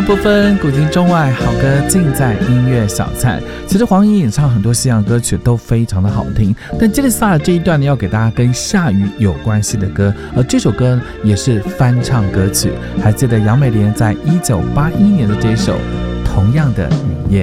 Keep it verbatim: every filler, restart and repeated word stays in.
不分古今中外，好歌尽在音乐小菜。其实黄颖演唱很多西洋歌曲都非常的好听，但接下来这一段呢，要给大家跟下雨有关系的歌，而这首歌也是翻唱歌曲。还记得杨美莲在一九八一年的这一首《同样的雨夜》。